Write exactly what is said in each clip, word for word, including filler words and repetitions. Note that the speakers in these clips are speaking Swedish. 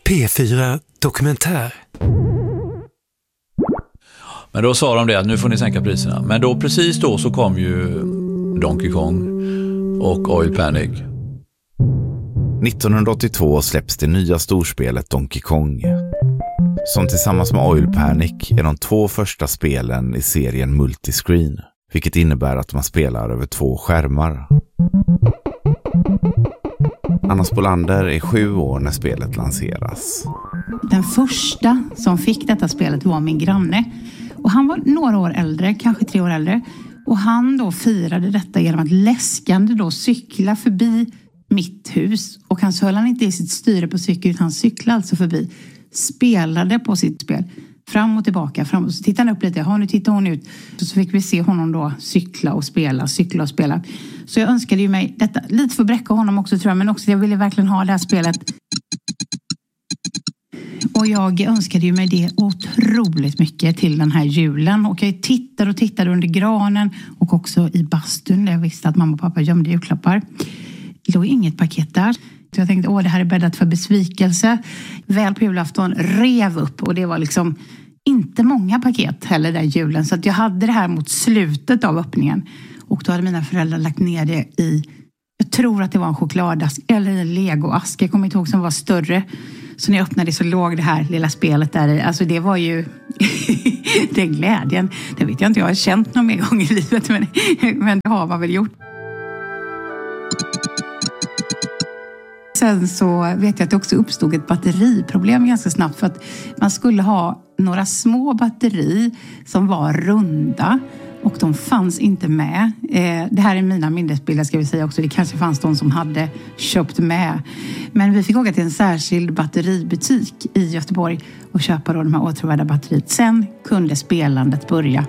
P fyra Dokumentär. Men då sa de det att nu får ni sänka priserna. Men då precis då så kom ju Donkey Kong och Oil Panic. nittonhundraåttiotvå släpps det nya storspelet Donkey Kong, som tillsammans med Oil Panic är de två första spelen i serien multiscreen, vilket innebär att man spelar över två skärmar. Anna Spolander är sju år när spelet lanseras. Den första som fick detta spelet var min granne. Och han var några år äldre, kanske tre år äldre. Och han då firade detta genom att läskande då cykla förbi mitt hus. Och han så höll han inte i sitt styre på cykeln, utan han cyklade alltså förbi. Spelade på sitt spel. Fram och tillbaka. Fram. Och så tittade han upp lite. Ja, nu tittar hon ut. Så fick vi se honom då cykla och spela. Cykla och spela. Så jag önskade ju mig detta. Lite för att bräcka honom också tror jag. Men också jag ville verkligen ha det här spelet. Och jag önskade ju mig det otroligt mycket till den här julen. Och jag tittade och tittade under granen. Och också i bastun där jag visste att mamma och pappa gömde julklappar. Det låg inget paket där. Så jag tänkte, åh det här är bäddat för besvikelse. Väl på julafton rev upp. Och det var liksom inte många paket heller där julen. Så att jag hade det här mot slutet av öppningen. Och då hade mina föräldrar lagt ner det i, jag tror att det var en chokladask eller en legoask. Jag kommer inte ihåg som var större. Så när jag öppnade så låg det här lilla spelet där i. Alltså det var ju den glädjen. Det vet jag inte, jag har känt någon mer gång i livet. Men, men det har man väl gjort. Sen så vet jag att det också uppstod ett batteriproblem ganska snabbt. För att man skulle ha några små batteri som var runda. Och de fanns inte med. Eh, det här är mina minnesbilder ska vi säga också. Det kanske fanns de som hade köpt med. Men vi fick åka till en särskild batteributik i Göteborg. Och köpa då de här återvärda batteriet. Sen kunde spelandet börja.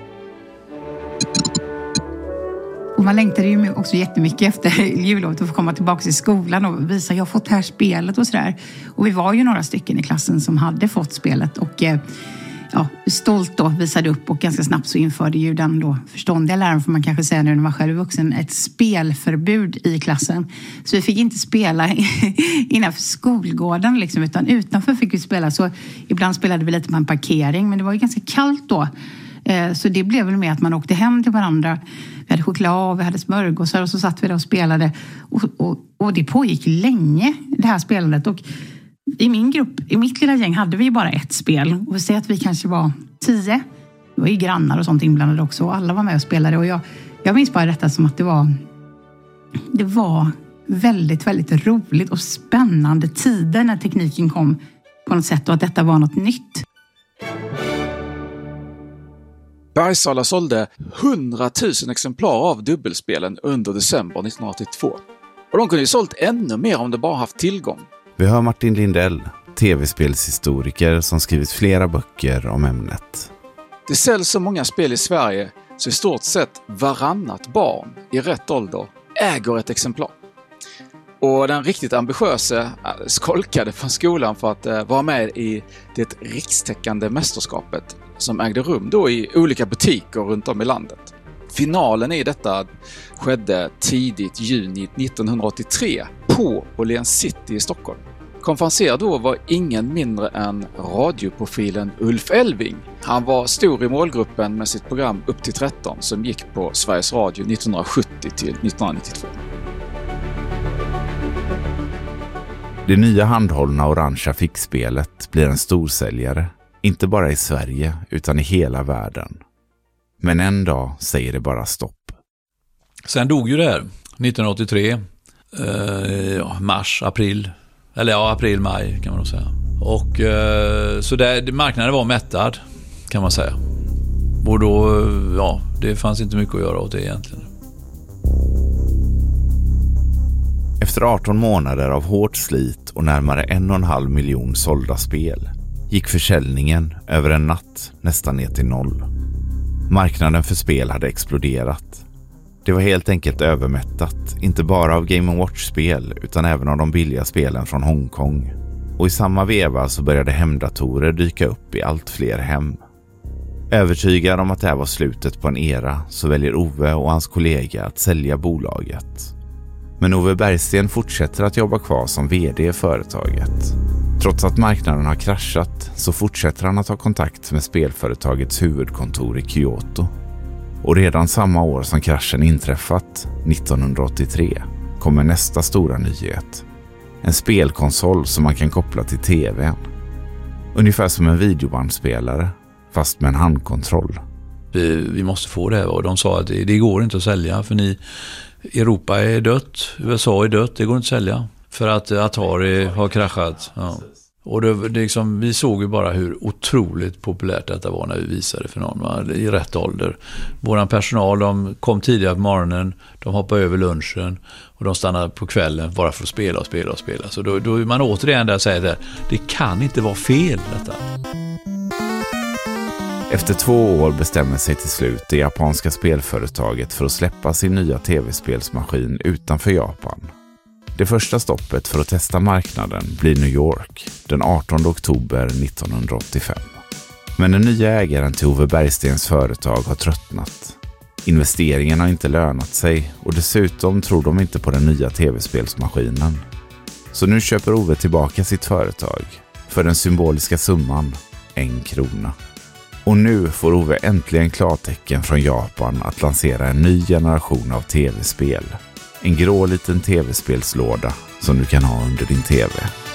Och man längtade ju också jättemycket efter jullovet att få komma tillbaka till skolan och visa, jag har fått det här spelet och sådär. Och vi var ju några stycken i klassen som hade fått spelet och ja, stolt då visade upp och ganska snabbt så införde ju den då förståndiga läraren, får man kanske säga nu när man var själv vuxen, ett spelförbud i klassen. Så vi fick inte spela innanför skolgården liksom, utan utanför fick vi spela. Så ibland spelade vi lite på en parkering, men det var ju ganska kallt då. Så det blev väl med att man åkte hem till varandra. Vi hade choklad, vi hade smörgåsar och så satt vi där och spelade. Och, och, och det pågick länge, det här spelandet. Och i min grupp, i mitt lilla gäng hade vi bara ett spel. Och vi säger att vi kanske var tio. Det var ju grannar och sånt inblandade också. Och alla var med och spelade. Och jag, jag minns bara detta som att det var, det var väldigt, väldigt roligt och spännande tider när tekniken kom på något sätt. Och att detta var något nytt. Bergsala sålde hundratusen exemplar av dubbelspelen under december nittonhundraåttiotvå. Och de kunde ju sålt ännu mer om de bara haft tillgång. Vi hör Martin Lindell, tv-spelshistoriker som skrivit flera böcker om ämnet. Det säljs så många spel i Sverige så i stort sett varannat barn i rätt ålder äger ett exemplar. Och den riktigt ambitiösa skolkade från skolan för att vara med i det rikstäckande mästerskapet som ägde rum då i olika butiker runt om i landet. Finalen i detta skedde tidigt juni nittonhundraåttiotre på Åhléns City i Stockholm. Konferenser då var ingen mindre än radioprofilen Ulf Elving. Han var stor i målgruppen med sitt program Upp till tretton som gick på Sveriges Radio nittonhundrasjuttio till nittonhundranittiotvå. Det nya handhållna orangea fickspelet blir en storsäljare, inte bara i Sverige utan i hela världen. Men en dag säger det bara stopp. Sen dog ju det här nittonhundraåttiotre, eh, ja, mars, april, eller ja, april, maj kan man nog säga. Och eh, så där, marknaden var mättad kan man säga. Och då, ja, det fanns inte mycket att göra åt det egentligen. Efter arton månader av hårt slit och närmare en och en halv miljon sålda spel gick försäljningen över en natt nästan ner till noll. Marknaden för spel hade exploderat. Det var helt enkelt övermättat, inte bara av Game and Watch-spel utan även av de billiga spelen från Hongkong. Och i samma veva så började hemdatorer dyka upp i allt fler hem. Övertygad om att det här var slutet på en era så väljer Ove och hans kollega att sälja bolaget. Men Ove Bergsten fortsätter att jobba kvar som vd i företaget. Trots att marknaden har kraschat så fortsätter han att ha kontakt med spelföretagets huvudkontor i Kyoto. Och redan samma år som kraschen inträffat, nittonhundraåttiotre, kommer nästa stora nyhet. En spelkonsol som man kan koppla till tvn. Ungefär som en videobandspelare, fast med en handkontroll. Vi, vi måste få det här, och de sa att det, det går inte att sälja för ni, Europa är dött, U S A är dött, det går inte att sälja. För att Atari har kraschat. Ja. Och det, det liksom, vi såg ju bara hur otroligt populärt detta var när vi visade för någon, va? I rätt ålder. Våran personal, de kom tidigare på morgonen, de hoppade över lunchen och de stannade på kvällen bara för att spela och spela och spela. Så då, då är man återigen där och säger där, det kan inte vara fel detta. Efter två år bestämmer sig till slut det japanska spelföretaget för att släppa sin nya tv-spelsmaskin utanför Japan. Det första stoppet för att testa marknaden blir New York den artonde oktober nittonhundraåttiofem. Men den nya ägaren till Ove Bergstens företag har tröttnat. Investeringen har inte lönat sig och dessutom tror de inte på den nya tv-spelsmaskinen. Så nu köper Ove tillbaka sitt företag för den symboliska summan en krona. Och nu får Ove äntligen klartecken från Japan att lansera en ny generation av tv-spel. En grå liten tv-spelslåda som du kan ha under din tv.